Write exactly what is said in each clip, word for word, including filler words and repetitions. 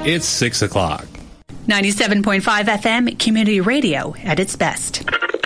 It's six o'clock. ninety-seven point five F M, Community Radio at its best.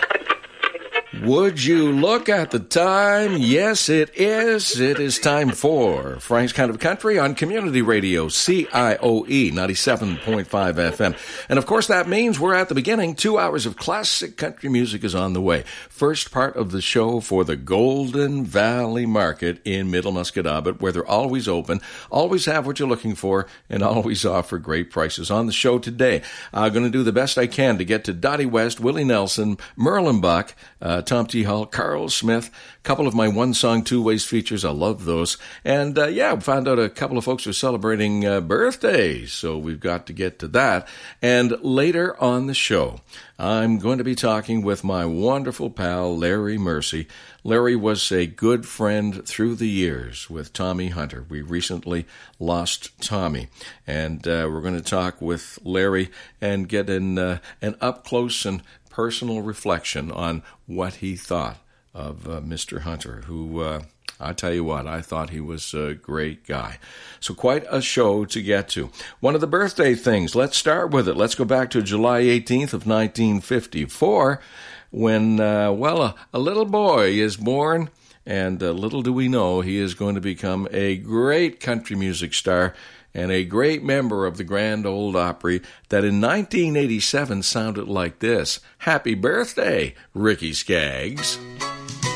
Would you look at the time? Yes, it is. It is time for Frank's Kind of Country on Community Radio, C I O E, ninety-seven point five F M. And of course, that means we're at the beginning. Two hours of classic country music is on the way. First part of the show for the Golden Valley Market in Middle Musquodoboit, where they're always open, always have what you're looking for, and always offer great prices. On the show today, I'm going to do the best I can to get to Dottie West, Willie Nelson, Merlin Buck, uh, Tom T. Hull, Carl Smith, a couple of my one-song, two-ways features. I love those. And, uh, yeah, we found out a couple of folks are celebrating uh, birthdays, so we've got to get to that. And later on the show, I'm going to be talking with my wonderful pal, Larry Mercy. Larry was a good friend through the years with Tommy Hunter. We recently lost Tommy, and uh, we're going to talk with Larry and get an, uh, an up-close and personal reflection on what he thought of uh, Mister Hunter, who, uh, I tell you what, I thought he was a great guy. So quite a show to get to. One of the birthday things, let's start with it. Let's go back to July eighteenth of nineteen fifty-four, when, uh, well, a, a little boy is born, and uh, little do we know he is going to become a great country music star and a great member of the Grand Ole Opry that in nineteen eighty-seven sounded like this. Happy birthday, Ricky Skaggs.